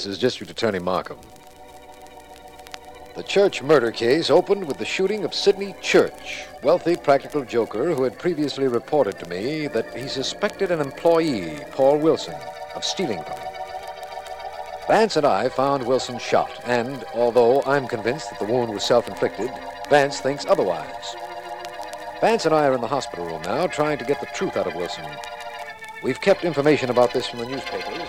This is District Attorney Markham. The Church murder case opened with the shooting of Sidney Church, wealthy practical joker who had previously reported to me that he suspected an employee, Paul Wilson, of stealing from him. Vance and I found Wilson shot, and although I'm convinced that the wound was self-inflicted, Vance thinks otherwise. Vance and I are in the hospital room now, trying to get the truth out of Wilson. We've kept information about this from the newspapers.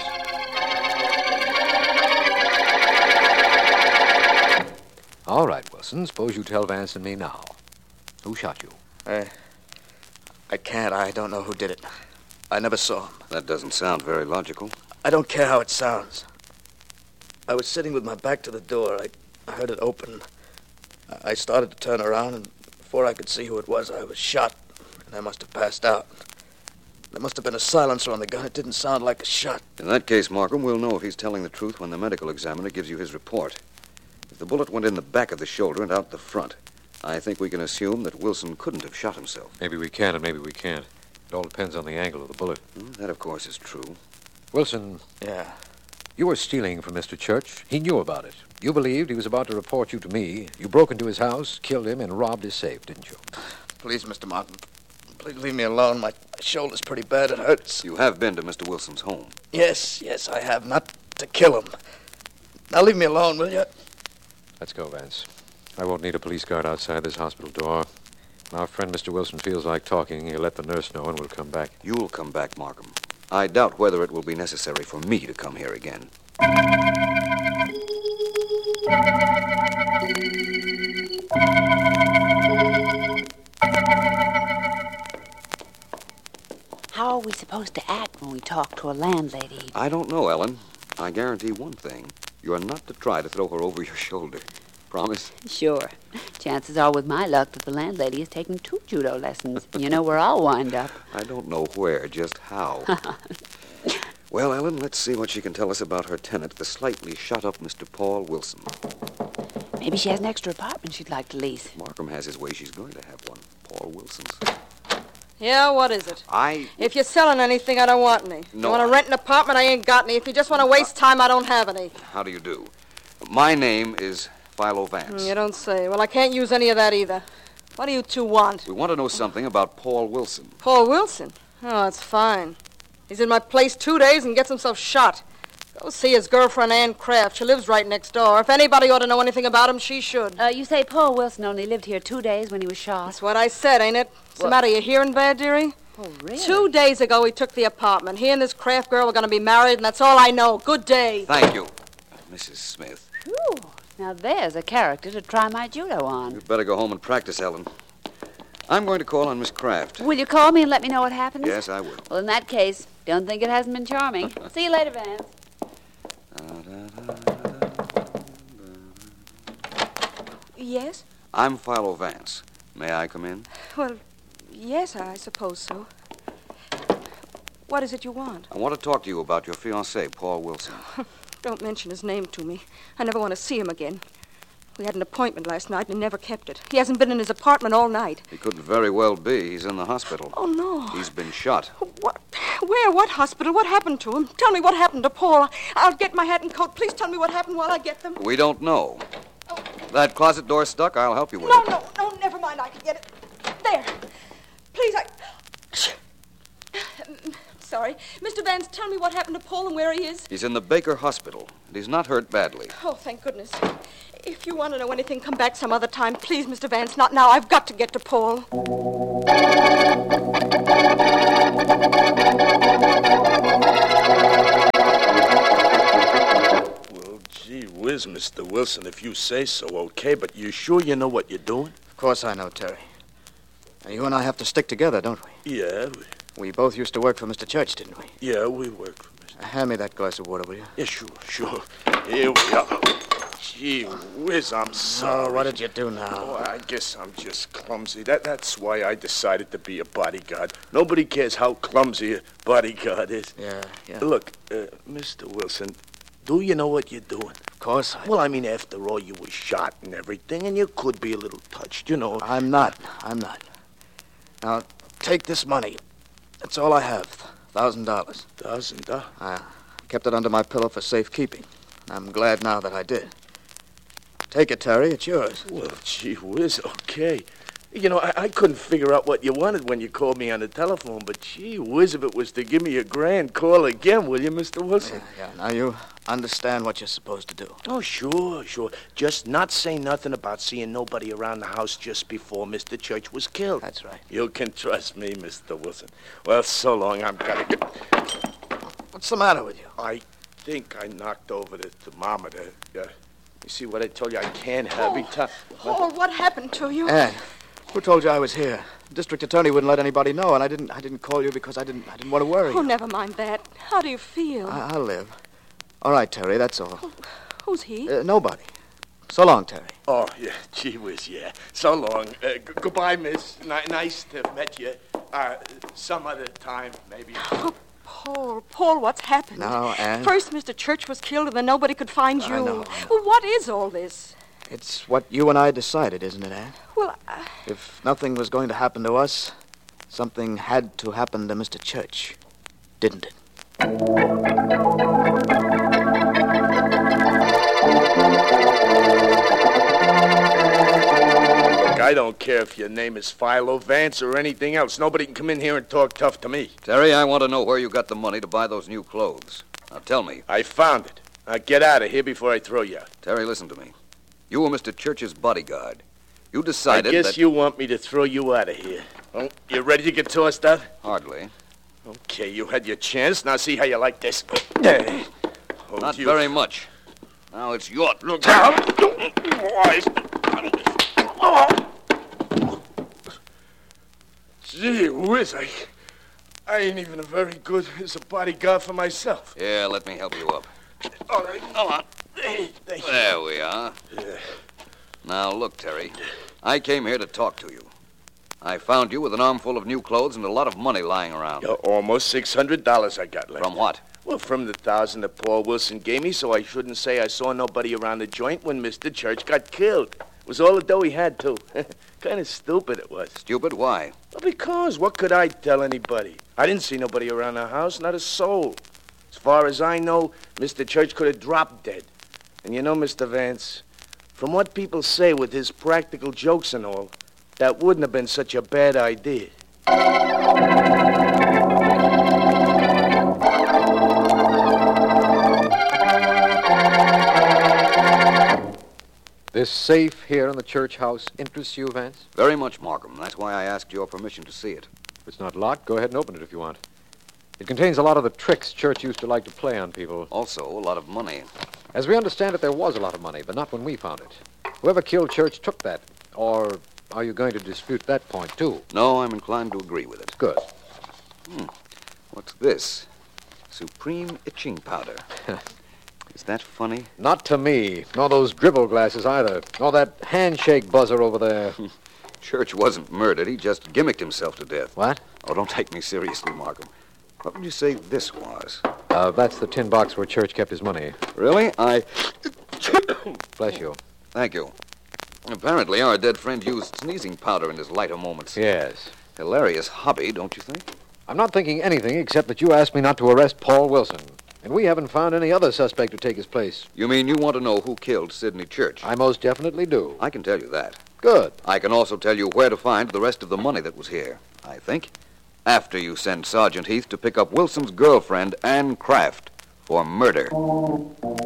All right, Wilson, suppose you tell Vance and me now. Who shot you? I can't. I don't know who did it. I never saw him. That doesn't sound very logical. I don't care how it sounds. I was sitting with my back to the door. I heard it open. I started to turn around, and before I could see who it was, I was shot, and I must have passed out. There must have been a silencer on the gun. It didn't sound like a shot. In that case, Markham, we'll know if he's telling the truth when the medical examiner gives you his report. If the bullet went in the back of the shoulder and out the front, I think we can assume that Wilson couldn't have shot himself. Maybe we can and maybe we can't. It all depends on the angle of the bullet. That, of course, is true. Wilson. Yeah. You were stealing from Mr. Church. He knew about it. You believed he was about to report you to me. You broke into his house, killed him, and robbed his safe, didn't you? Please, Mr. Martin. Please leave me alone. My shoulder's pretty bad. It hurts. You have been to Mr. Wilson's home. Yes, I have. Not to kill him. Now leave me alone, will you? Let's go, Vance. I won't need a police guard outside this hospital door. When our friend Mr. Wilson feels like talking, he'll let the nurse know and we'll come back. You'll come back, Markham. I doubt whether it will be necessary for me to come here again. How are we supposed to act when we talk to a landlady? I don't know, Ellen. I guarantee one thing. You're not to try to throw her over your shoulder. Promise? Sure. Chances are, with my luck, that the landlady is taking 2 judo lessons. You know where I'll wind up. I don't know where, just how. Well, Ellen, let's see what she can tell us about her tenant, the slightly shot-up Mr. Paul Wilson. Maybe she has an extra apartment she'd like to lease. Markham has his way. She's going to have one. Paul Wilson's. Yeah, what is it? If you're selling anything, I don't want any. No, You want to rent an apartment, I ain't got any. If you just want to waste time, I don't have any. How do you do? My name is Philo Vance. You don't say. Well, I can't use any of that either. What do you two want? We want to know something about Paul Wilson. Paul Wilson? Oh, that's fine. He's in my place 2 days and gets himself shot. Go see his girlfriend, Ann Kraft. She lives right next door. If anybody ought to know anything about him, she should. You say Paul Wilson only lived here 2 days when he was shot? That's what I said, ain't it? What's the matter, you hearing bad, dearie? Oh, really? 2 days ago, he took the apartment. He and this Kraft girl were going to be married, and that's all I know. Good day. Thank you, Mrs. Smith. Whew. Now there's a character to try my judo on. You'd better go home and practice, Ellen. I'm going to call on Miss Kraft. Will you call me and let me know what happens? Yes, I will. Well, in that case, don't think it hasn't been charming. See you later, Vance. Yes? I'm Philo Vance. May I come in? Well, yes, I suppose so. What is it you want? I want to talk to you about your fiancé, Paul Wilson. Don't mention his name to me. I never want to see him again. We had an appointment last night and he never kept it. He hasn't been in his apartment all night. He couldn't very well be. He's in the hospital. Oh, no. He's been shot. What? Where? What hospital? What happened to him? Tell me what happened to Paul. I'll get my hat and coat. Please tell me what happened while I get them. We don't know. Oh. That closet door's stuck. I'll help you with No, it. no, never mind. I can get it. There. Please, Sorry. Mr. Vance, tell me what happened to Paul and where he is. He's in the Baker Hospital, and he's not hurt badly. Oh, thank goodness. If you want to know anything, come back some other time. Please, Mr. Vance, not now. I've got to get to Paul. Well, gee whiz, Mr. Wilson, if you say so, okay, but you sure you know what you're doing? Of course I know, Terry. Now, you and I have to stick together, don't we? Yeah, We both used to work for Mr. Church, didn't we? yeah, we work for Mr. Hand me that glass of water, will you? Yeah, sure. Here we are. Gee whiz, I'm sorry. Oh, what did you do now? Oh, I guess I'm just clumsy. That's why I decided to be a bodyguard. Nobody cares how clumsy a bodyguard is. Yeah. Look, Mr. Wilson, do you know what you're doing? Of course I do. Well, I mean, after all, you were shot and everything, and you could be a little touched, you know. I'm not. Now, take this money. That's all I have. $1,000. $1,000? I kept it under my pillow for safekeeping. I'm glad now that I did. Take it, Terry. It's yours. Well, gee whiz, okay. You know, I couldn't figure out what you wanted when you called me on the telephone, but gee whiz, if it was to give me a grand, call again, will you, Mr. Wilson? Yeah. Now you understand what you're supposed to do. Oh, sure. Just not say nothing about seeing nobody around the house just before Mr. Church was killed. That's right. You can trust me, Mr. Wilson. Well, so long. I'm gonna get... What's the matter with you? I think I knocked over the thermometer. You see what I told you? I can't have every time... Paul, what happened to you? Ann, who told you I was here? The district attorney wouldn't let anybody know, and I didn't call you because I didn't want to worry. Oh, never mind that. How do you feel? I'll live. All right, Terry, that's all. Who's he? Nobody. So long, Terry. Oh, yeah, gee whiz, yeah. So long. Goodbye, miss. Nice to have met you. Some other time, maybe. Oh, Paul, what's happened? Now, Ann. First, Mr. Church was killed, and then nobody could find you. I know. Well, what is all this? It's what you and I decided, isn't it, Ann? Well, If nothing was going to happen to us, something had to happen to Mr. Church, didn't it? Look, I don't care if your name is Philo Vance or anything else. Nobody can come in here and talk tough to me. Terry, I want to know where you got the money to buy those new clothes. Now tell me. I found it. Now get out of here before I throw you out. Terry, listen to me. You were Mr. Church's bodyguard. You decided I guess that... you want me to throw you out of here. Oh, you ready to get tossed out? Hardly. Okay, you had your chance. Now see how you like this. Oh, Not you... very much. Now it's your... Look out! Gee whiz, I ain't even very good as a bodyguard for myself. Yeah, let me help you up. All right, come on. Hey, thank you. There we are. Yeah. Now, look, Terry. I came here to talk to you. I found you with an armful of new clothes and a lot of money lying around. Almost $600 I got left. From what? Well, from the $1,000 that Paul Wilson gave me, so I shouldn't say I saw nobody around the joint when Mr. Church got killed. It was all the dough he had, too. Kind of stupid it was. Stupid? Why? Well, because what could I tell anybody? I didn't see nobody around the house, not a soul. As far as I know, Mr. Church could have dropped dead. And you know, Mr. Vance, from what people say with his practical jokes and all, that wouldn't have been such a bad idea. This safe here in the church house interests you, Vance? Very much, Markham. That's why I asked your permission to see it. If it's not locked, go ahead and open it if you want. It contains a lot of the tricks Church used to like to play on people. Also, a lot of money. As we understand it, there was a lot of money, but not when we found it. Whoever killed Church took that. Or are you going to dispute that point, too? No, I'm inclined to agree with it. Good. What's this? Supreme itching powder. Is that funny? Not to me. Nor those dribble glasses either. Nor that handshake buzzer over there. Church wasn't murdered. He just gimmicked himself to death. What? Oh, don't take me seriously, Markham. What would you say this was? That's the tin box where Church kept his money. Really? Bless you. Thank you. Apparently, our dead friend used sneezing powder in his lighter moments. Yes. Hilarious hobby, don't you think? I'm not thinking anything except that you asked me not to arrest Paul Wilson. And we haven't found any other suspect to take his place. You mean you want to know who killed Sidney Church? I most definitely do. I can tell you that. Good. I can also tell you where to find the rest of the money that was here, I think, after you send Sergeant Heath to pick up Wilson's girlfriend, Anne Kraft, for murder.